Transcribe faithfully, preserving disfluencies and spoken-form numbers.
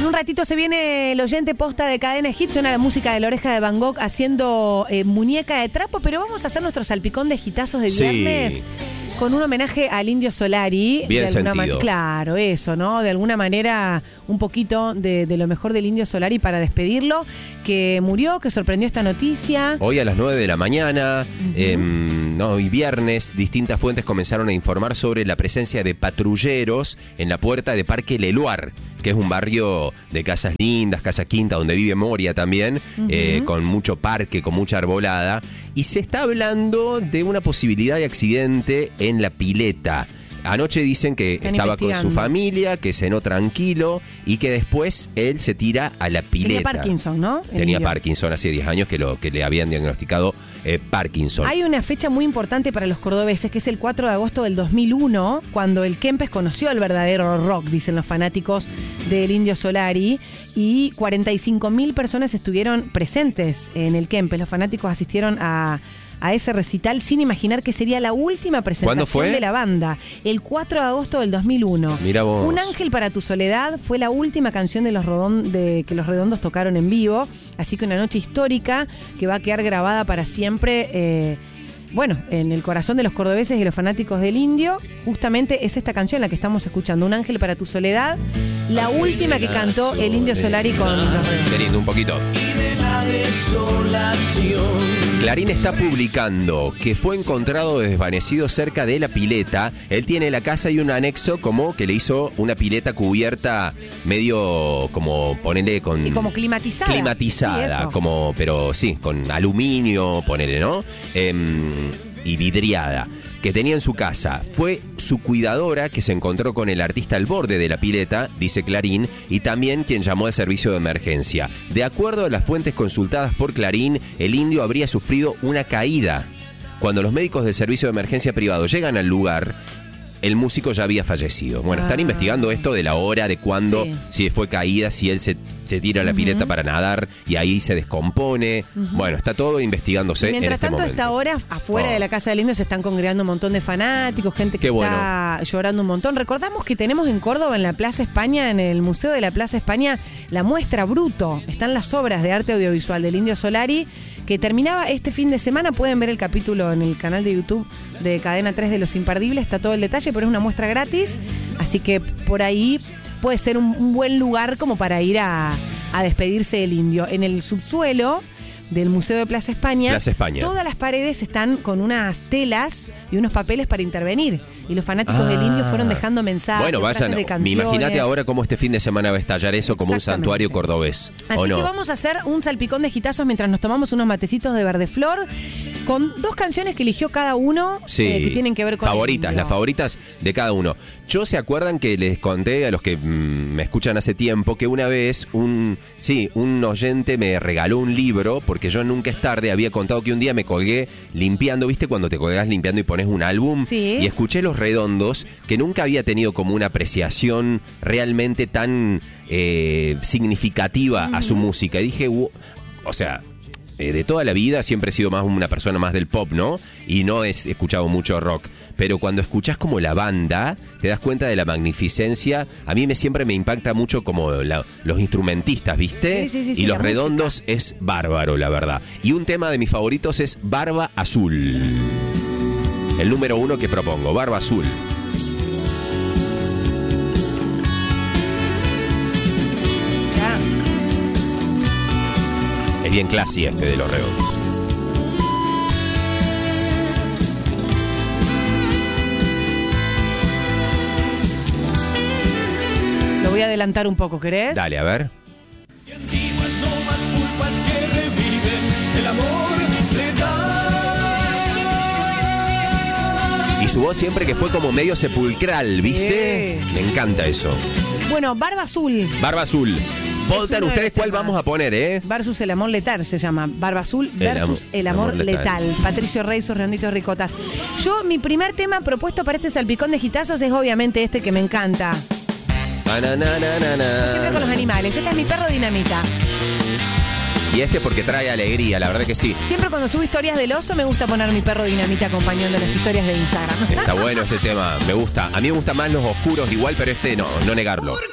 un ratito se viene el oyente posta de Cadena Hit, suena la música de La Oreja de Van Gogh haciendo eh, muñeca de trapo, pero vamos a hacer nuestro salpicón de hitazos de viernes. Sí. Con un homenaje al Indio Solari. Bien de alguna sentido. Man- claro, eso, ¿no? De alguna manera, un poquito de, de lo mejor del Indio Solari para despedirlo, que murió, que sorprendió esta noticia. Hoy a las nueve de la mañana, Uh-huh. eh, no, y viernes, distintas fuentes comenzaron a informar sobre la presencia de patrulleros en la puerta de Parque Leluar, que es un barrio de casas lindas, casa quinta, donde vive Moria también, Uh-huh. eh, con mucho parque, con mucha arbolada. Y se está hablando de una posibilidad de accidente en la pileta. Anoche dicen que Están estaba con su investigando. familia, que cenó tranquilo y que después él se tira a la pileta. Tenía Parkinson, ¿no? El Tenía Indio. Parkinson hace diez años que, lo, que le habían diagnosticado eh, Parkinson. Hay una fecha muy importante para los cordobeses, que es el cuatro de agosto del dos mil uno, cuando el Kempes conoció al verdadero rock, dicen los fanáticos del Indio Solari, y cuarenta y cinco mil personas estuvieron presentes en el Kempes. Los fanáticos asistieron a... a ese recital sin imaginar que sería la última presentación fue? de la banda, el cuatro de agosto del dos mil uno. Mira vos. Un ángel para tu soledad fue la última canción de los Rodon, de, que los Redondos tocaron en vivo, así que una noche histórica que va a quedar grabada para siempre, eh, bueno, en el corazón de los cordobeses y los fanáticos del Indio. Justamente es esta canción la que estamos escuchando, Un ángel para tu soledad, la última que cantó el Indio Solari con los Redondos. Qué lindo, un poquito. Clarín está publicando que fue encontrado desvanecido cerca de la pileta. Él tiene la casa y un anexo como que le hizo una pileta cubierta medio como, ponele con... Y como climatizada. Climatizada, Sí, eso. como, pero sí, con aluminio, ponele, ¿no? Em, y vidriada, que tenía en su casa. Fue su cuidadora que se encontró con el artista al borde de la pileta, dice Clarín, y también quien llamó al servicio de emergencia. De acuerdo a las fuentes consultadas por Clarín, el Indio habría sufrido una caída. Cuando los médicos del servicio de emergencia privado llegan al lugar, el músico ya había fallecido. Bueno, Ah. están investigando esto de la hora, de cuándo, Sí. si fue caída, si él se, se tira a la Uh-huh. pileta para nadar y ahí se descompone. Uh-huh. Bueno, está todo investigándose Y mientras en este tanto, a momento. esta hora, afuera Oh. de la Casa del Indio se están congregando un montón de fanáticos, gente que Qué bueno. está llorando un montón. Recordamos que tenemos en Córdoba, en la Plaza España, en el Museo de la Plaza España, la muestra Bruto. Están las obras de arte audiovisual del Indio Solari, que terminaba este fin de semana. Pueden ver el capítulo en el canal de YouTube de Cadena tres de Los Imperdibles, está todo el detalle, pero es una muestra gratis, así que por ahí puede ser un, un buen lugar como para ir a, a despedirse del Indio. En el subsuelo del Museo de Plaza España, Plaza España. todas las paredes están con unas telas y unos papeles para intervenir. Y los fanáticos Ah. del Indio fueron dejando mensajes, Bueno, vayan, frases de canciones. imagínate ahora cómo este fin de semana va a estallar eso como un Exactamente. santuario cordobés. Así ¿O no? que vamos a hacer un salpicón de gitazos mientras nos tomamos unos matecitos de verde flor con dos canciones que eligió cada uno, Sí, eh, que tienen que ver con el favoritas, Indio. las favoritas de cada uno. Yo se acuerdan que les conté a los que mm, me escuchan hace tiempo que una vez un sí, un oyente me regaló un libro porque yo nunca es tarde había contado que un día me colgué limpiando, ¿viste? Cuando te colgás limpiando y pones un álbum Sí. y escuché Los Redondos, que nunca había tenido como una apreciación realmente tan eh, significativa a su música. Y dije, "Wow", o sea, eh, de toda la vida siempre he sido más una persona más del pop, ¿no? Y no he escuchado mucho rock. Pero cuando escuchás como la banda, te das cuenta de la magnificencia. A mí me siempre me impacta mucho como la- los instrumentistas, ¿viste? Sí, sí, sí, sí, y Los la Redondos es bárbaro, la verdad. Y un tema de mis favoritos es Barba Azul. El número uno que propongo, Barba Azul. Ya. Es bien classy este de Los Redondos. Lo voy a adelantar un poco, ¿querés? Dale, a ver. Y antiguas no más culpas que reviven el amor letal. Y su voz siempre que fue como medio sepulcral, ¿viste? Sí. Me encanta eso. Bueno, Barba Azul Barba Azul. Voten uno de ustedes los cuál temas. vamos a poner, ¿eh? versus El Amor Letal se llama. Barba Azul El versus am- El Amor, amor letal. letal. Patricio Rey, sus redonditos ricotas. Yo, mi primer tema propuesto para este salpicón de gitazos es obviamente este que me encanta. Ah, na, na, na, na, na. Siempre con los animales. Este es mi perro Dinamita. Y este porque trae alegría, la verdad que sí. Siempre cuando subo historias del oso me gusta poner mi perro Dinamita acompañando las historias de Instagram. Está bueno este tema, me gusta. A mí me gustan más los oscuros igual, pero este no, no negarlo.